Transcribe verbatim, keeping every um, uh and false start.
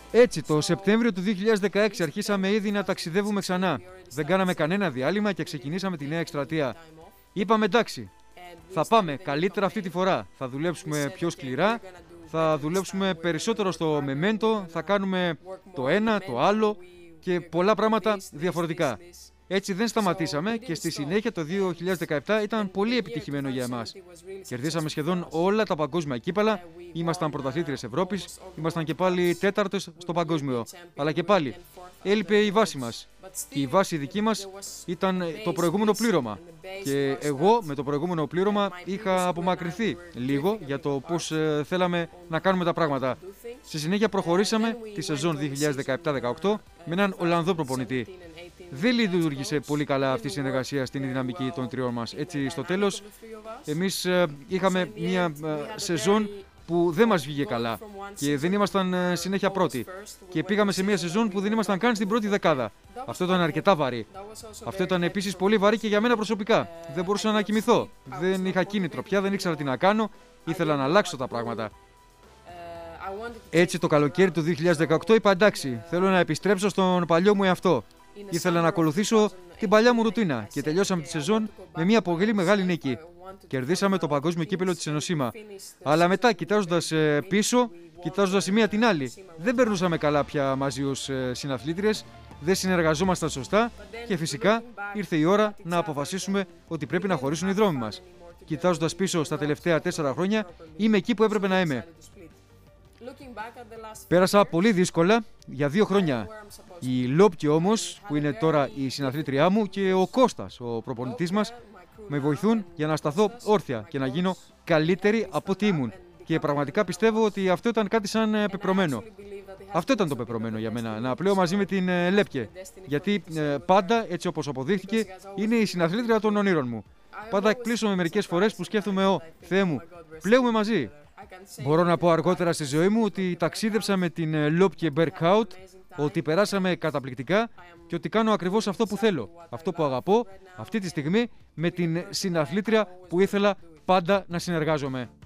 Έτσι, το Σεπτέμβριο του δύο χιλιάδες δεκαέξι αρχίσαμε ήδη να ταξιδεύουμε ξανά. Δεν κάναμε κανένα διάλειμμα και ξεκινήσαμε τη νέα εκστρατεία. Είπαμε εντάξει, θα πάμε καλύτερα αυτή τη φορά. Θα δουλέψουμε πιο σκληρά, θα δουλέψουμε περισσότερο στο μεμέντο, θα κάνουμε το ένα, το άλλο και πολλά πράγματα διαφορετικά. Έτσι δεν σταματήσαμε και στη συνέχεια το δύο χιλιάδες δεκαεπτά ήταν πολύ επιτυχημένο για εμάς. Κερδίσαμε σχεδόν όλα τα παγκόσμια κύπελα, ήμασταν πρωταθλήτριες Ευρώπης, ήμασταν και πάλι τέταρτος στο παγκόσμιο. Αλλά και πάλι έλειπε η βάση μας. Και η βάση δική μας ήταν το προηγούμενο πλήρωμα. Και εγώ με το προηγούμενο πλήρωμα είχα απομακρυνθεί λίγο για το πώς ε, θέλαμε να κάνουμε τα πράγματα. Στη συνέχεια προχωρήσαμε τη σεζόν δύο χιλιάδες δεκαεπτά δεκαοκτώ με έναν Ολλανδό προπονητή. Δεν λειτουργήσε πολύ καλά αυτή η συνεργασία στην δυναμική των τριών μας. Έτσι, στο τέλος, εμείς ε, είχαμε μια ε, σεζόν που δεν μας βγήκε καλά και δεν ήμασταν ε, συνέχεια πρώτοι. Και πήγαμε σε μια σεζόν που δεν ήμασταν καν στην πρώτη δεκάδα. Αυτό ήταν αρκετά βαρύ. Αυτό ήταν επίσης πολύ βαρύ και για μένα προσωπικά. Δεν μπορούσα να κοιμηθώ. Δεν είχα κίνητρο πια, δεν ήξερα τι να κάνω. Ήθελα να αλλάξω τα πράγματα. Έτσι, το καλοκαίρι του δύο χιλιάδες δεκαοκτώ είπα εντάξει, θέλω να επιστρέψω στον παλιό μου εαυτό. Ήθελα να ακολουθήσω την παλιά μου ρουτίνα και τελειώσαμε τη σεζόν με μια πολύ μεγάλη νίκη. Κερδίσαμε το παγκόσμιο κύπελο της Ενωσίμα. Αλλά μετά, κοιτάζοντας πίσω, κοιτάζοντας η μία την άλλη, δεν περνούσαμε καλά πια μαζί ως συναθλήτριες, δεν συνεργαζόμασταν σωστά και φυσικά ήρθε η ώρα να αποφασίσουμε ότι πρέπει να χωρίσουν οι δρόμοι μας. Κοιτάζοντας πίσω στα τελευταία τέσσερα χρόνια, είμαι εκεί που έπρεπε να είμαι. Πέρασα πολύ δύσκολα για δύο χρόνια. Η Λόπκη όμως, που είναι τώρα η συναθλήτριά μου, και ο Κώστας, ο προπονητής μας, με βοηθούν για να σταθώ όρθια και να γίνω καλύτερη από ό,τι ήμουν. Και πραγματικά πιστεύω ότι αυτό ήταν κάτι σαν πεπρωμένο. Αυτό ήταν το πεπρωμένο για μένα, να πλέω μαζί με την Λέπκε. Γιατί ε, πάντα, έτσι όπως αποδείχθηκε, είναι η συναθλήτρια των ονείρων μου. Πάντα εκπλήσωμαι μερικές φορές που σκέφτομαι, Ω Θεέ μου, πλέουμε μαζί. Μπορώ να πω αργότερα στη ζωή μου ότι ταξίδεψα με την Λόπκε Μπερκάουτ, ότι περάσαμε καταπληκτικά και ότι κάνω ακριβώς αυτό που θέλω, αυτό που αγαπώ αυτή τη στιγμή με την συναθλήτρια που ήθελα πάντα να συνεργάζομαι.